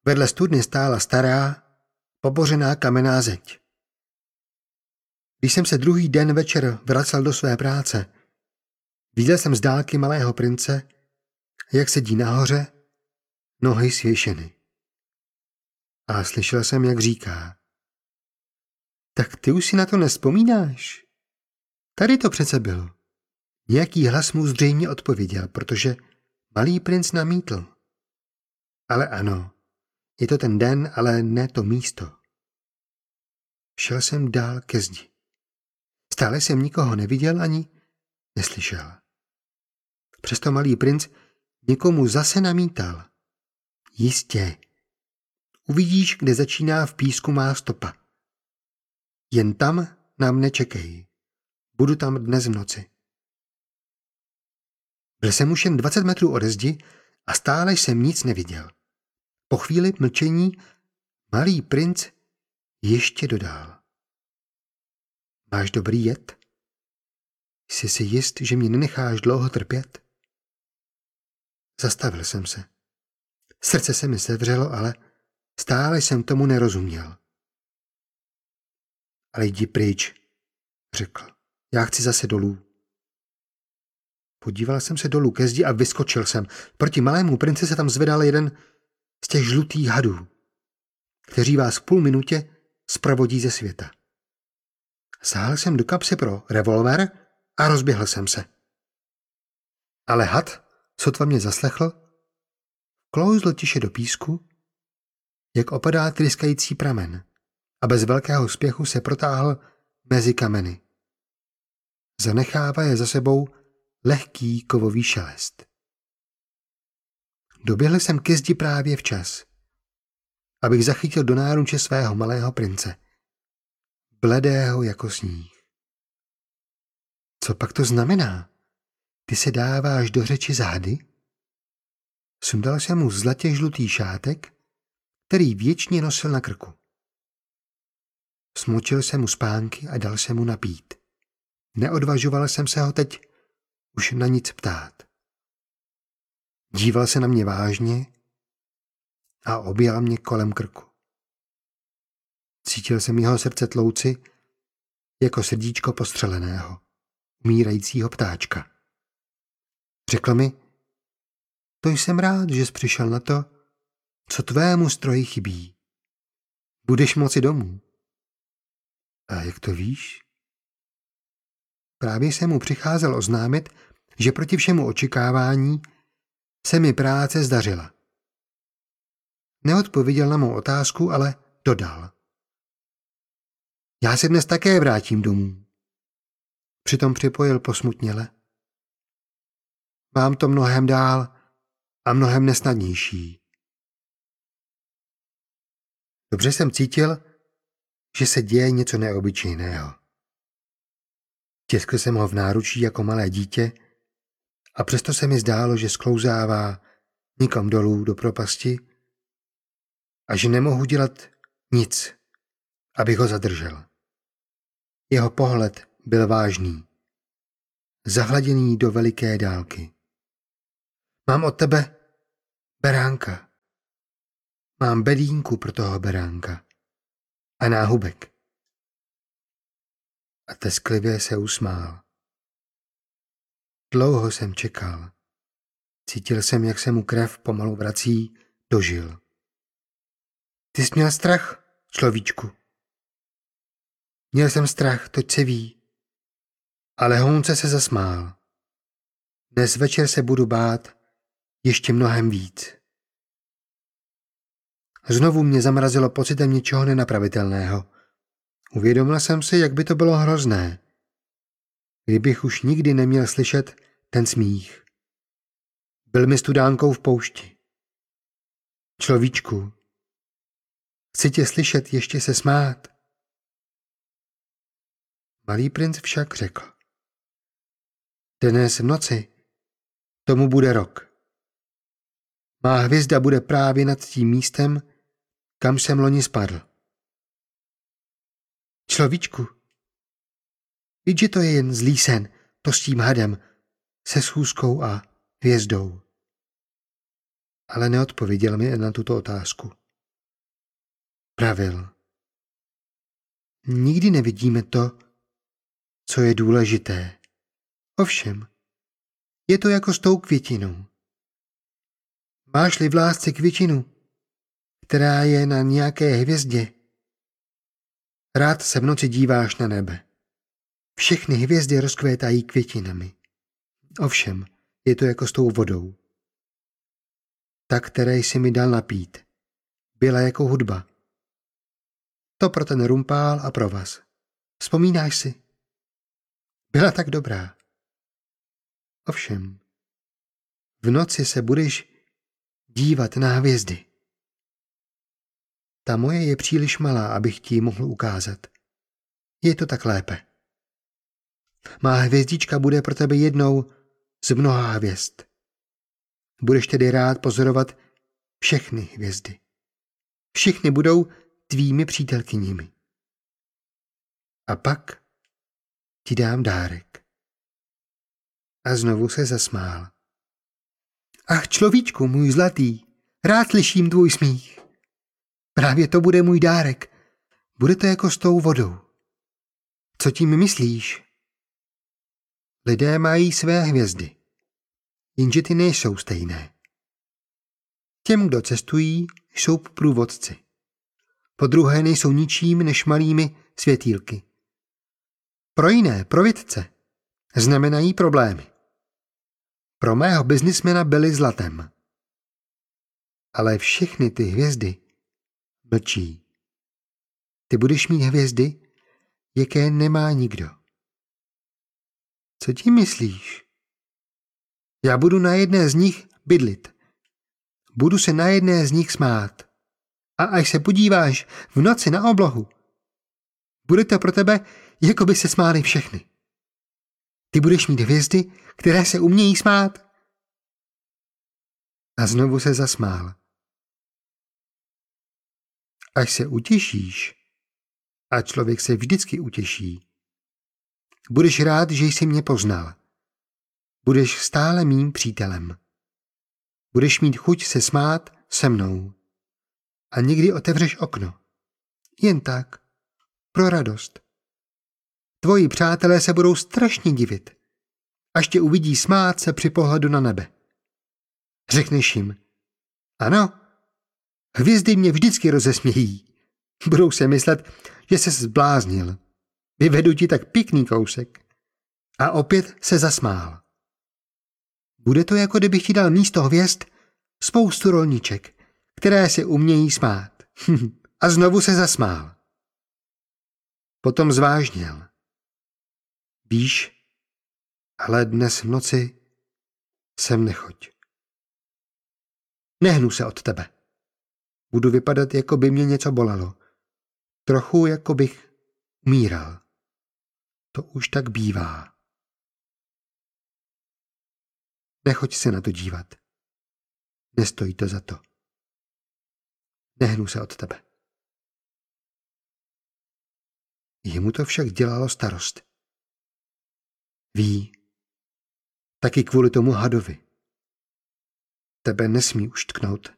Vedle studny stála stará, pobořená kamenná zeď. Když jsem se druhý den večer vracel do své práce, viděl jsem z dálky malého prince, jak sedí nahoře, nohy svěšeny. A slyšel jsem, jak říká: tak ty už si na to nevzpomínáš? Tady to přece bylo. Nějaký hlas mu zřejmě odpověděl, protože malý princ namítl: ale ano, je to ten den, ale ne to místo. Šel jsem dál ke zdi. Stále jsem nikoho neviděl ani neslyšel. Přesto malý princ někomu zase namítal: jistě, uvidíš, kde začíná v písku má stopa. Jen tam nám nečekej. Budu tam dnes v noci. Byl jsem už jen 20 metrů ode zdi a stále jsem nic neviděl. Po chvíli mlčení malý princ ještě dodal: máš dobrý jed? Jsi si jist, že mě nenecháš dlouho trpět? Zastavil jsem se. Srdce se mi sevřelo, ale stále jsem tomu nerozuměl. Ale jdi pryč, řekl. Já chci zase dolů. Podíval jsem se dolů ke zdi a vyskočil jsem. Proti malému princi se tam zvedal jeden z těch žlutých hadů, kteří vás v půl minutě zprovodí ze světa. Sáhl jsem do kapsy pro revolver a rozběhl jsem se. Ale had, sotva mě zaslechl, klouzl tiše do písku, jak opadá tryskající pramen, a bez velkého spěchu se protáhl mezi kameny. Zanechává je za sebou lehký kovový šelest. Doběhl jsem ke zdi právě včas, abych zachytil do náruče svého malého prince, bledého jako sníh. Co pak to znamená? Ty se dáváš do řeči za hady? Sundal jsem mu zlatě žlutý šátek, který věčně nosil na krku. Smočil jsem mu spánky a dal jsem mu napít. Neodvažoval jsem se ho teď už na nic ptát. Díval se na mě vážně a objal mě kolem krku. Cítil jsem jeho srdce tlouci jako srdíčko postřeleného, umírajícího ptáčka. Řekl mi: to jsem rád, že jsi přišel na to, co tvému stroji chybí. Budeš moci domů. A jak to víš? Právě jsem mu přicházel oznámit, že proti všemu očekávání se mi práce zdařila. Neodpověděl na mou otázku, ale dodal: já se dnes také vrátím domů. Přitom připojil posmutněle: mám to mnohem dál a mnohem nesnadnější. Dobře jsem cítil, že se děje něco neobyčejného. Tiskl jsem ho v náručí jako malé dítě a přesto se mi zdálo, že sklouzává nikam dolů do propasti a že nemohu dělat nic, abych ho zadržel. Jeho pohled byl vážný, zahladěný do veliké dálky. Mám od tebe beránka. Mám bedínku pro toho beránka a náhubek. A tesklivě se usmál. Dlouho jsem čekal. Cítil jsem, jak se mu krev pomalu vrací do žil. Ty jsi měl strach, človíčku? Měl jsem strach, toť se ví. Ale hounce se zasmál. Dnes večer se budu bát ještě mnohem víc. Znovu mě zamrazilo pocitem něčeho nenapravitelného. Uvědomil jsem si, jak by to bylo hrozné, kdybych už nikdy neměl slyšet ten smích. Byl mi studánkou v poušti. Človíčku, chci tě slyšet ještě se smát. Malý princ však řekl: dnes v noci tomu bude rok. Má hvězda bude právě nad tím místem, kam jsem loni spadl. Človíčku, víš, že to je jen zlý sen, to s tím hadem, se schůzkou a hvězdou. Ale neodpověděl mi na tuto otázku. pravil. Nikdy nevidíme to, co je důležité. Ovšem, je to jako s tou květinou. Máš-li v lásce květinu, která je na nějaké hvězdě, rád se v noci díváš na nebe. Všechny hvězdy rozkvétají květinami. Ovšem, je to jako s tou vodou. Ta, které jsi mi dal napít, byla jako hudba. To pro ten rumpál a pro vás. Vzpomínáš si? Byla tak dobrá. Ovšem, v noci se budeš dívat na hvězdy. Ta moje je příliš malá, abych ti ji mohl ukázat. Je to tak lépe. Má hvězdička bude pro tebe jednou z mnoha hvězd. Budeš tedy rád pozorovat všechny hvězdy. Všichni budou tvými přítelkyněmi. A pak ti dám dárek. A znovu se zasmál. Ach, človíčku, můj zlatý, rád slyším tvůj smích. Právě to bude můj dárek. Bude to jako s tou vodou. Co tím myslíš? Lidé mají své hvězdy, jenže ty nejsou stejné. Těm, kdo cestují, jsou průvodci. Podruhé nejsou ničím než malými světýlky. Pro jiné, pro vědce, znamenají problémy. Pro mého biznismena byly zlatem. Ale všechny ty hvězdy mlčí. Ty budeš mít hvězdy, jaké nemá nikdo. Co ti myslíš? Já budu na jedné z nich bydlit. Budu se na jedné z nich smát. A až se podíváš v noci na oblohu, bude to pro tebe, jako by se smály všechny. Ty budeš mít hvězdy, které se umějí smát. A znovu se zasmál. Až se utěšíš, a člověk se vždycky utěší, budeš rád, že jsi mě poznal. Budeš stále mým přítelem. Budeš mít chuť se smát se mnou. A někdy otevřeš okno. Jen tak. Pro radost. Tvoji přátelé se budou strašně divit, až tě uvidí smát se při pohledu na nebe. Řekneš jim, ano, hvězdy mě vždycky rozesmějí. Budou se myslet, že se zbláznil. Vyvedu ti tak pěkný kousek. A opět se zasmál. Bude to, jako kdybych ti dal místo hvězd spoustu rolniček, které se umějí smát. A znovu se zasmál. Potom zvážněl. Víš, ale dnes v noci sem nechoď. Nehnu se od tebe. Budu vypadat, jako by mě něco bolelo. Trochu, jako bych umíral. To už tak bývá. Nechoď se na to dívat. Nestojí to za to. Nehnu se od tebe. Jemu to však dělalo starost. Ví, taky kvůli tomu hadovi. Tebe nesmí už tknout.